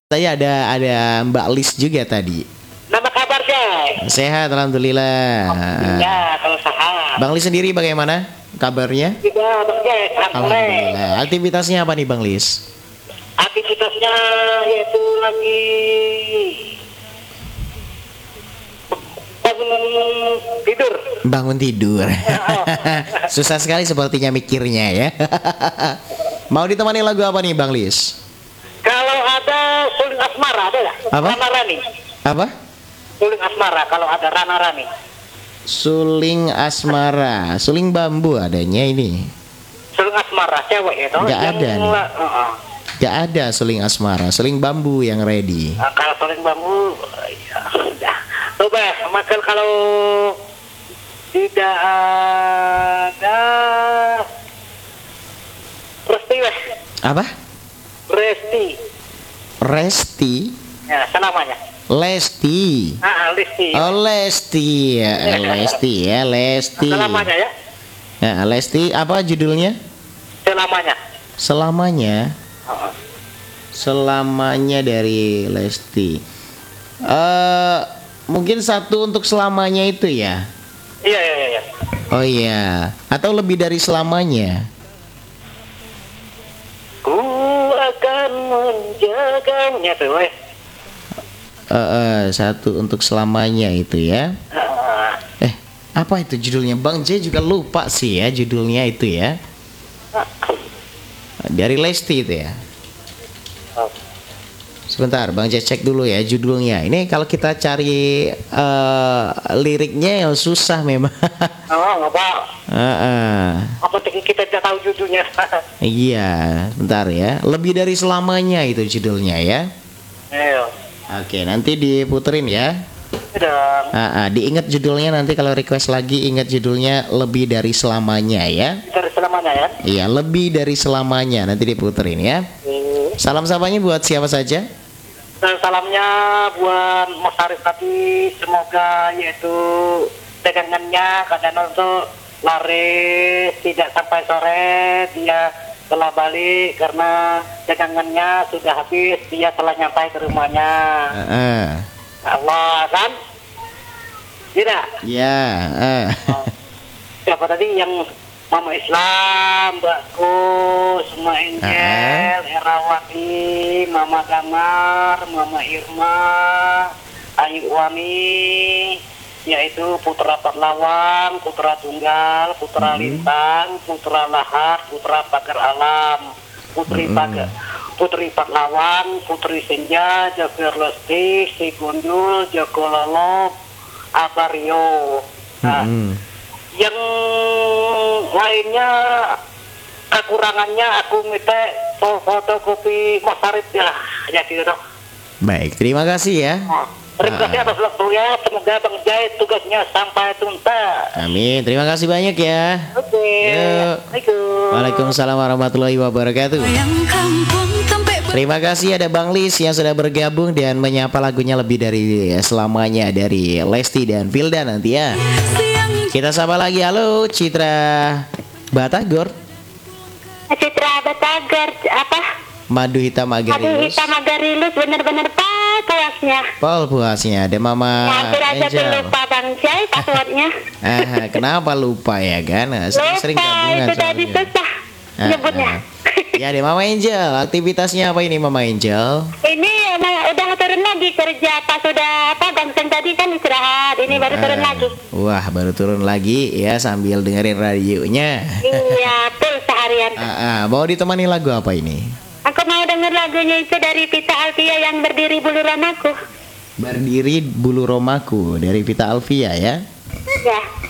Saya ada Mbak Lis juga tadi. Nama kabarnya? Sehat, alhamdulillah. Ya, kalau sehat. Bang Lis sendiri bagaimana kabarnya? Juga, Bang Jai, Alhamdulillah. Aktivitasnya apa nih Bang Lis? aktivitasnya yaitu lagi bangun tidur. Bangun tidur. Susah sekali sepertinya mikirnya ya. Mau ditemani lagu apa nih Bang Lis? Kalau ada suling asmara ada nggak? Apa? Rana Rani. Apa? Suling asmara kalau ada Rana Rani. Suling asmara, suling bambu adanya ini. Suling asmara cewek itu. Nggak ada nih. Gak ada suling asmara, suling bambu yang ready. Kalau suling bambu, ya sudah. Coba, maka kalau tidak ada Resti weh. Apa? Resti. Resti? Ya, selamanya. Lesti. Lesti. Oh Lesti ya, Lesti ya, Lesti. Selamanya ya. Ya, Lesti apa judulnya? Selamanya. Selamanya. Selamanya dari Lesti. Mungkin satu untuk selamanya itu ya. Iya. Oh iya. Atau lebih dari selamanya. Ku akan menjaganya tuh weh. Satu untuk selamanya itu ya. Apa itu judulnya? Bang J juga lupa sih ya judulnya itu ya. Dari Lesti itu ya. Sebentar, Bang J cek dulu ya judulnya. Ini kalau kita cari liriknya yang susah memang. Nggak apa. Apa kita tidak tahu judulnya? Iya, bentar ya. Lebih dari selamanya itu judulnya ya. Iya. Oke, nanti diputerin ya. Sudah. Diingat judulnya nanti kalau request lagi ingat judulnya lebih dari selamanya ya. Dari selamanya ya. Iya, lebih dari selamanya nanti diputerin ya. Salam sapanya buat siapa saja? Dan salamnya buat Mas Arif tadi, semoga yaitu dagangannya kadang untuk laris tidak sampai sore, dia telah balik karena dagangannya sudah habis, dia telah nyampai ke rumahnya. Allah kan? Tidak? Ya. Siapa tadi yang Mama Islam, Mbakku, semua Angel, Erawati, Mama Damar, Mama Irma, Ayu Wani, yaitu Putra Patlawang, Putra Tunggal, Putra Lintang, Putra Lahar, Putra Pagar Alam, Putri Patlawang, Putri Senja, Jafir Lesti, Si Gundul, Joko Lolo, Abario. Yang lainnya kekurangannya aku minta fotokopi Mas Arif ya gitu. Baik, terima kasih ya. Terima kasih atas waktunya, semoga Bang Jai tugasnya sampai tuntas. Amin, terima kasih banyak ya. Oke. Assalamualaikum. Waalaikumsalam warahmatullahi wabarakatuh. Terima kasih ada Bang Lis yang sudah bergabung dan menyapa lagunya lebih dari selamanya dari Lesti dan Vilda nanti ya. Kita sapa lagi, halo Citra Batagor. Citra Batagor apa? Madu hitam agarilus. Madu hitam agarilus bener-bener puasnya. Puasnya ada Mama Hampir aja Angel. lupa Bang Jai passwordnya. Kenapa lupa ya kan? Sering-sering gabungan itu tadi susah nyebutnya. Ya ada Mama Angel, aktivitasnya apa ini Mama Angel? Ini udah turun lagi kerja pas sudah bangseng tadi kan istirahat. Ini baru turun lagi. Wah baru turun lagi ya sambil dengerin radionya. Iya full seharian. Mau ditemani lagu apa ini? Aku mau denger lagunya itu dari Vita Alvia yang berdiri bulu romaku. Berdiri bulu romaku dari Vita Alvia ya. Ya.